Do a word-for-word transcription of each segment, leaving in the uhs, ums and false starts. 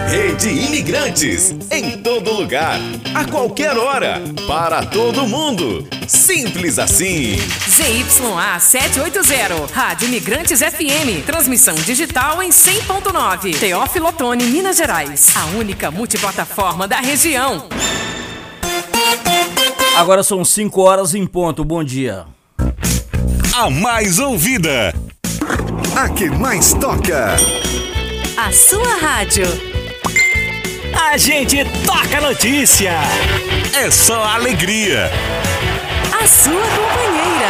Rede Imigrantes, em todo lugar, a qualquer hora, para todo mundo. Simples assim. Z Y A setecentos e oitenta, Rádio Imigrantes F M, transmissão digital em cem ponto nove. Teófilo Otoni, Minas Gerais, a única multiplataforma da região. Agora são cinco horas em ponto, bom dia. A mais ouvida, a que mais toca. A sua rádio. A gente toca notícia. É só alegria. A sua companheira.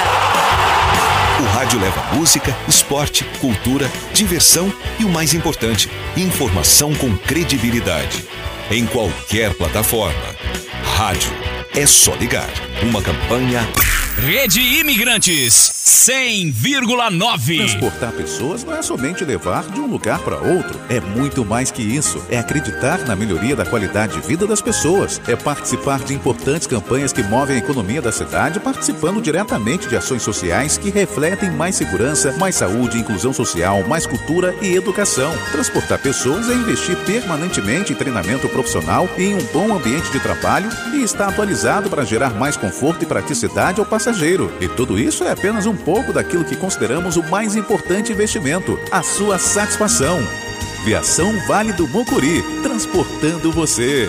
O rádio leva música, esporte, cultura, diversão e o mais importante, informação com credibilidade. Em qualquer plataforma. Rádio. É só ligar. Uma campanha... Rede Imigrantes cem vírgula nove. Transportar pessoas não é somente levar de um lugar para outro. É muito mais que isso. É acreditar na melhoria da qualidade de vida das pessoas. É participar de importantes campanhas que movem a economia da cidade, participando diretamente de ações sociais que refletem mais segurança, mais saúde, inclusão social, mais cultura e educação. Transportar pessoas é investir permanentemente em treinamento profissional e em um bom ambiente de trabalho e estar atualizado para gerar mais conforto e praticidade ao passageiro. E tudo isso é apenas um pouco daquilo que consideramos o mais importante investimento, a sua satisfação. Viação Vale do Mucuri, transportando você.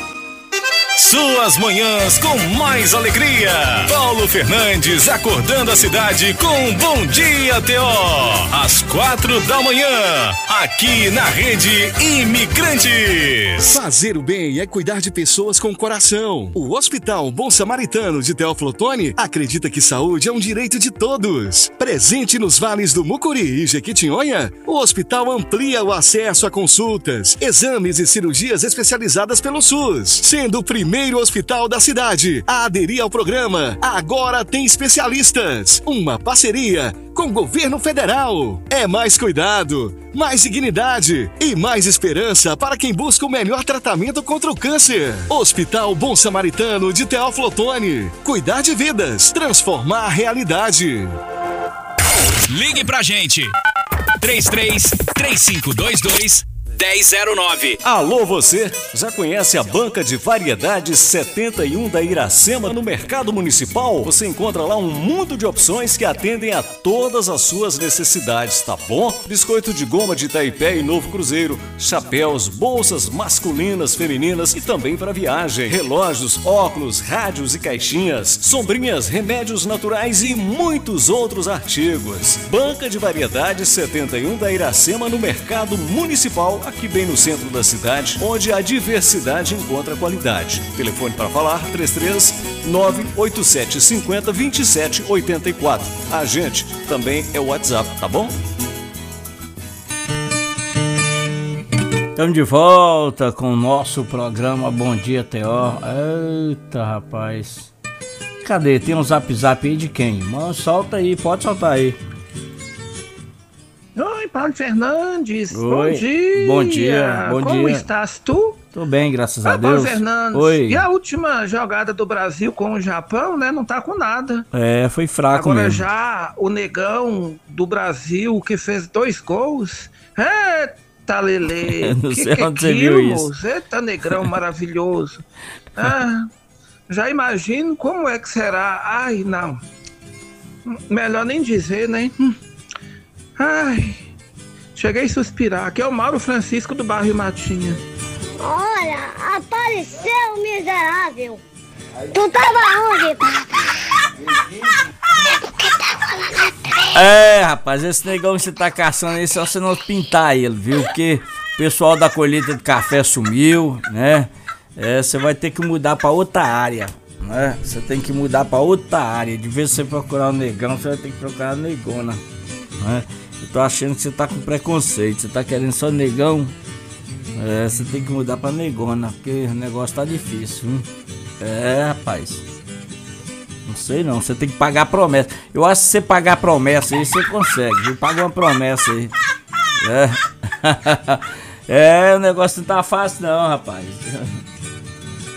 Suas manhãs com mais alegria. Paulo Fernandes acordando a cidade com Bom Dia T O. Às quatro da manhã, aqui na Rede Imigrantes. Fazer o bem é cuidar de pessoas com coração. O Hospital Bom Samaritano de Teófilo Otoni acredita que saúde é um direito de todos. Presente nos vales do Mucuri e Jequitinhonha, o hospital amplia o acesso a consultas, exames e cirurgias especializadas pelo SUS, sendo o primeiro Primeiro hospital da cidade a aderir ao programa Agora Tem Especialistas, uma parceria com o governo federal. É mais cuidado, mais dignidade e mais esperança para quem busca o melhor tratamento contra o câncer. Hospital Bom Samaritano de Teófilo Otoni. Cuidar de vidas, transformar a realidade. Ligue pra gente. três três três cinco dois dois dez zero nove. Alô você, já conhece a Banca de Variedades setenta e um da Iracema no Mercado Municipal? Você encontra lá um mundo de opções que atendem a todas as suas necessidades, tá bom? Biscoito de goma de Itaipé e Novo Cruzeiro, chapéus, bolsas masculinas, femininas e também para viagem, relógios, óculos, rádios e caixinhas, sombrinhas, remédios naturais e muitos outros artigos. Banca de Variedades setenta e um da Iracema no Mercado Municipal, aqui bem no centro da cidade, onde a diversidade encontra qualidade. Telefone para falar, três três nove oito sete cinco zero dois sete oito quatro. A gente também é o WhatsApp, tá bom? Estamos de volta com o nosso programa Bom Dia T O. Eita, rapaz. Cadê? Tem um zap zap aí de quem? Mano, solta aí, pode soltar aí. Oi, Paulo Fernandes. Oi. Bom dia. Bom dia. Bom Como dia. estás tu? Tô bem, graças Oi, a Deus. Paulo Fernandes. Oi. E a última jogada do Brasil com o Japão, né? Não tá com nada. É, foi fraco Agora mesmo. já o negão do Brasil que fez dois gols. Eita, Lelê. Não que sei que é onde você viu aquilo, isso. moço? Eita, negrão maravilhoso. Ah, já imagino como é que será. Ai, não. Melhor nem dizer, né? Hum. Ai... Cheguei a suspirar. Aqui é o Mauro Francisco do bairro Matinha. Olha, apareceu o miserável. Tu tava onde, papai? É, rapaz, esse negão que você tá caçando aí, só você não pintar ele, viu? Porque o pessoal da colheita de café sumiu, né? É, você vai ter que mudar pra outra área, né? Você tem que mudar pra outra área. De vez em você procurar o negão, você vai ter que procurar a negona, né? Eu tô achando que você tá com preconceito, você tá querendo só negão. É, você tem que mudar pra negona, porque o negócio tá difícil, viu? É, rapaz. Não sei não, você tem que pagar promessa. Eu acho que se você pagar promessa aí, você consegue, viu? Paga uma promessa aí. É. É, o negócio não tá fácil não, rapaz.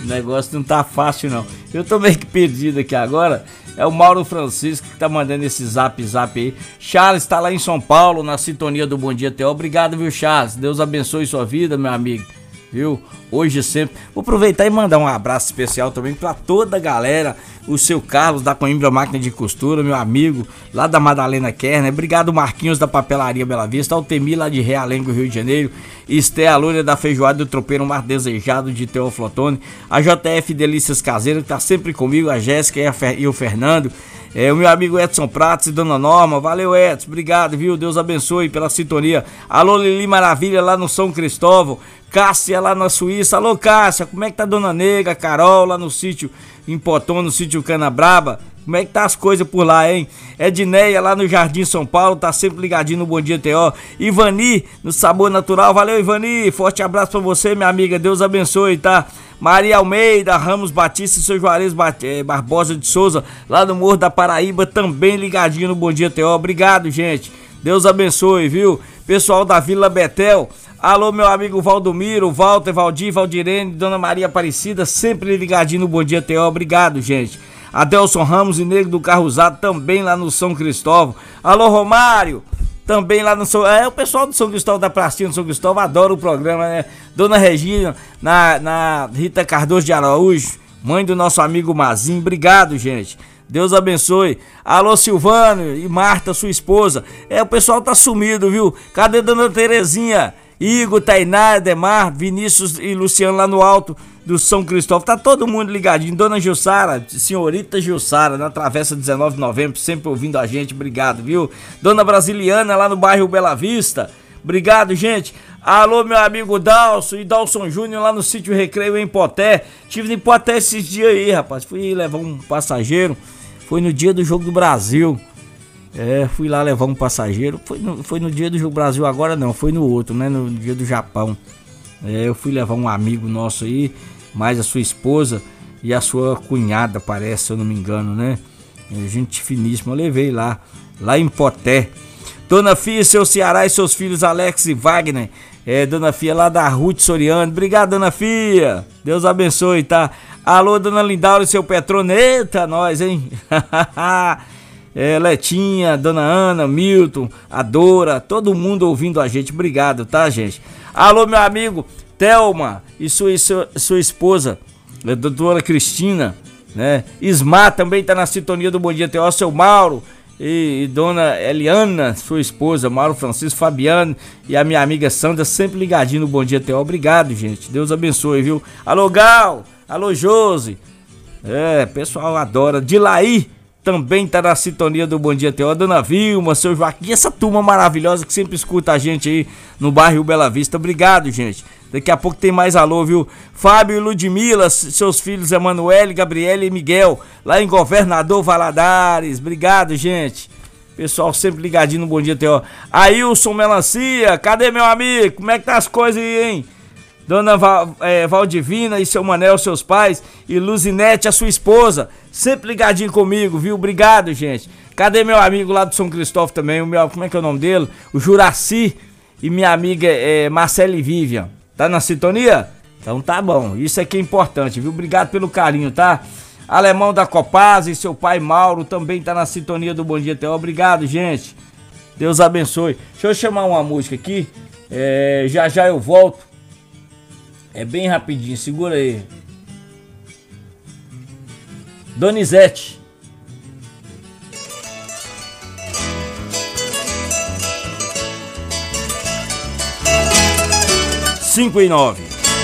O negócio não tá fácil, não. Eu tô meio que perdido aqui agora. É o Mauro Francisco que tá mandando esse zap zap aí. Charles tá lá em São Paulo, na sintonia do Bom Dia T O. Obrigado, viu, Charles? Deus abençoe sua vida, meu amigo. Viu? Hoje sempre. Vou aproveitar e mandar um abraço especial também pra toda a galera. O seu Carlos da Coimbra Máquina de Costura, meu amigo, lá da Madalena Kerner. Obrigado, Marquinhos da Papelaria Bela Vista. Altemir lá de Realengo, Rio de Janeiro. Esté a Lúria da Feijoada do Tropeiro Mar Desejado de Teoflotone. A J F Delícias Caseiras, que tá sempre comigo. A Jéssica e, a Fer... e o Fernando. É, o meu amigo Edson Pratos e Dona Norma. Valeu, Edson. Obrigado, viu? Deus abençoe pela sintonia. Alô, Lili Maravilha lá no São Cristóvão. Cássia lá na Suíça. Alô, Cássia. Como é que tá Dona Nega? Carol lá no sítio em Potão, no sítio Canabraba. Como é que tá as coisas por lá, hein? Edneia lá no Jardim São Paulo, tá sempre ligadinho no Bom Dia T O. Ivani, no Sabor Natural. Valeu, Ivani. Forte abraço pra você, minha amiga. Deus abençoe, tá? Maria Almeida, Ramos Batista e seu Juarez Barbosa de Souza, lá no Morro da Paraíba, também ligadinho no Bom Dia T O. Obrigado, gente. Deus abençoe, viu? Pessoal da Vila Betel. Alô, meu amigo Valdomiro, Walter, Valdir, Valdirene, Dona Maria Aparecida, sempre ligadinho no Bom Dia T O. Obrigado, gente. Adelson Ramos e Negro do Carro Usado, também lá no São Cristóvão. Alô, Romário, também lá no São... É, o pessoal do São Cristóvão, da Pracinha do São Cristóvão, adora o programa, né? Dona Regina, na, na Rita Cardoso de Araújo, mãe do nosso amigo Mazinho. Obrigado, gente. Deus abençoe. Alô, Silvano e Marta, sua esposa. É, o pessoal tá sumido, viu? Cadê Dona Terezinha? Igor, Tainá, Demar, Vinícius e Luciano lá no alto do São Cristóvão. Tá todo mundo ligadinho. Dona Gilsara, senhorita Gilsara, na Travessa dezenove de Novembro, sempre ouvindo a gente. Obrigado, viu? Dona Brasiliana lá no bairro Bela Vista. Obrigado, gente. Alô, meu amigo Dalson e Dalson Júnior lá no sítio Recreio em Poté. Estive em Poté esses dias aí, rapaz. Fui levar um passageiro. Foi no dia do Jogo do Brasil. É, fui lá levar um passageiro. Foi no, foi no dia do Jogo Brasil agora não, foi no outro, né? No dia do Japão. É, eu fui levar um amigo nosso aí, mais a sua esposa e a sua cunhada, parece, se eu não me engano, né? É, gente finíssima, eu levei lá, lá em Poté. Dona Fia, seu Ceará e seus filhos Alex e Wagner. É, Dona Fia lá da Ruth Soriano. Obrigado, Dona Fia. Deus abençoe, tá? Alô, Dona Lindaura e seu Petrone. Eita, nós, hein? É, Letinha, Dona Ana, Milton, a Dora, todo mundo ouvindo a gente. Obrigado, tá, gente? Alô, meu amigo Thelma e sua, e sua, sua esposa, a doutora Cristina, né? Ismar também tá na sintonia do Bom Dia T O, seu Mauro e, e Dona Eliana, sua esposa, Mauro Francisco, Fabiano e a minha amiga Sandra, sempre ligadinho no Bom Dia T O. Obrigado, gente. Deus abençoe, viu? Alô, Gal, alô, Josi. É, pessoal adora. Dilaí também tá na sintonia do Bom Dia T O. Dona Vilma, seu Joaquim, essa turma maravilhosa que sempre escuta a gente aí no bairro Bela Vista. Obrigado, gente. Daqui a pouco tem mais alô, viu? Fábio e Ludmila, seus filhos Emanuele, Gabriele e Miguel, lá em Governador Valadares. Obrigado, gente. Pessoal sempre ligadinho no Bom Dia T O. Ailson Melancia, cadê meu amigo? Como é que tá as coisas aí, hein? Dona Val, é, Valdivina e seu Manel, seus pais, e Luzinete, a sua esposa, sempre ligadinho comigo, viu? Obrigado, gente. Cadê meu amigo lá do São Cristóvão também? O meu, como é que é o nome dele? O Juraci e minha amiga é, Marcele Vivian. Tá na sintonia? Então tá bom. Isso aqui é importante, viu? Obrigado pelo carinho, tá? Alemão da Copasa e seu pai Mauro também tá na sintonia do Bom Dia T O. Obrigado, gente. Deus abençoe. Deixa eu chamar uma música aqui. É, já já eu volto. É bem rapidinho, segura aí. Donizete. Cinco e nove.